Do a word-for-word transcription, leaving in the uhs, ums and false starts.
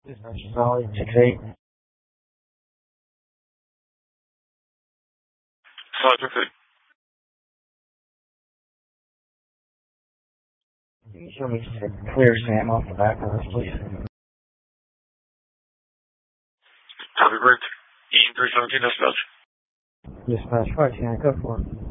Dispatch Valley six eight. Sergeant Fig. Can you show me just a clear SAM off the back of this, please? Copy, Rick. E three seventeen, dispatch. Dispatch five, can I go for it?